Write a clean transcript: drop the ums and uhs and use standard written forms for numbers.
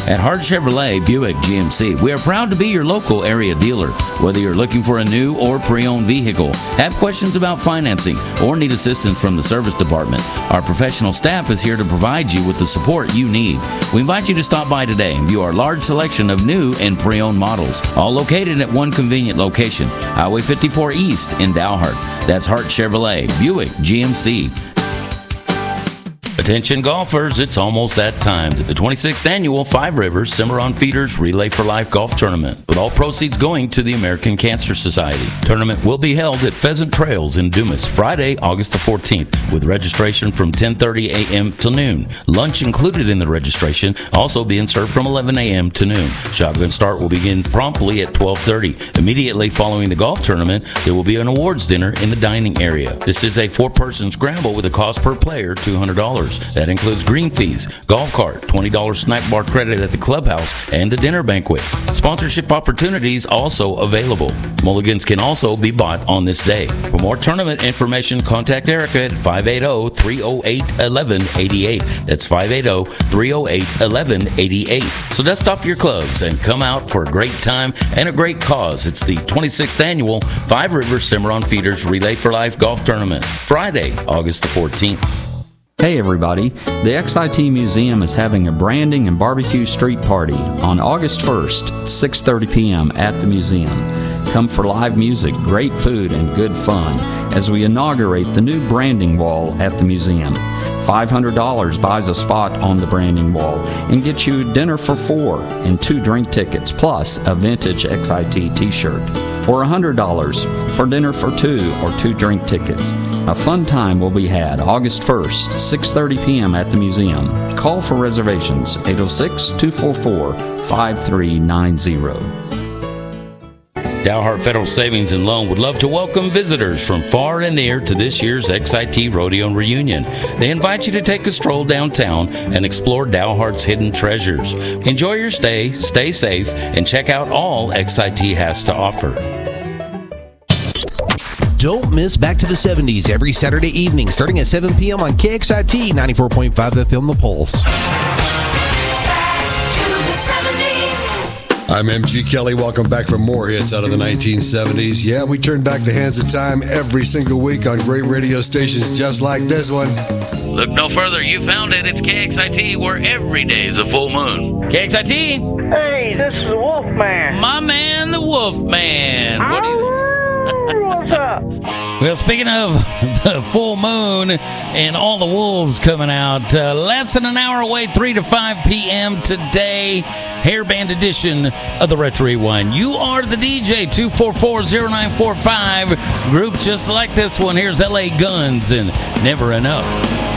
At Hart Chevrolet Buick GMC, we are proud to be your local area dealer. Whether you're looking for a new or pre-owned vehicle, have questions about financing, or need assistance from the service department, our professional staff is here to provide you with the support you need. We invite you to stop by today and view our large selection of new and pre-owned models, all located at one convenient location, Highway 54 East in Dalhart. That's Hart Chevrolet Buick GMC. Attention golfers, it's almost that time. The 26th annual Five Rivers Cimarron Feeders Relay for Life Golf Tournament, with all proceeds going to the American Cancer Society. Tournament will be held at Pheasant Trails in Dumas, Friday, August the 14th, with registration from 10:30 a.m. till noon. Lunch included in the registration, also being served from 11 a.m. to noon. Shotgun start will begin promptly at 12:30. Immediately following the golf tournament, there will be an awards dinner in the dining area. This is a four-person scramble with a cost per player $200. That includes green fees, golf cart, $20 snack bar credit at the clubhouse, and a dinner banquet. Sponsorship opportunities also available. Mulligans can also be bought on this day. For more tournament information, contact Erica at 580-308-1188. That's 580-308-1188. So dust off your clubs and come out for a great time and a great cause. It's the 26th annual Five Rivers Cimarron Feeders Relay for Life Golf Tournament, Friday, August the 14th. Hey everybody, the XIT Museum is having a branding and barbecue street party on August 1st at 6:30 p.m. at the museum. Come for live music, great food, and good fun as we inaugurate the new branding wall at the museum. $500 buys a spot on the branding wall and gets you dinner for 4 and 2 drink tickets plus a vintage XIT t-shirt. Or $100 for dinner for 2 or 2 drink tickets. A fun time will be had August 1st, 6:30 p.m. at the museum. Call for reservations, 806-244-5390. Dalhart Federal Savings and Loan would love to welcome visitors from far and near to this year's XIT Rodeo and Reunion. They invite you to take a stroll downtown and explore Dalhart's hidden treasures. Enjoy your stay, stay safe, and check out all XIT has to offer. Don't miss Back to the 70s every Saturday evening starting at 7 p.m. on KXIT 94.5 FM The Pulse. I'm MG Kelly. Welcome back for more hits out of the 1970s. Yeah, we turn back the hands of time every single week on great radio stations just like this one. Look no further. You found it. It's KXIT, where every day is a full moon. KXIT. Hey, this is the Wolfman. My man, the Wolfman. What do you... What's up? Well, speaking of the full moon and all the wolves coming out, less than an hour away, 3 to 5 p.m. today, hairband edition of the Retro Rewind. You are the DJ, 244-0945. Group just like this one. Here's LA Guns and Never Enough.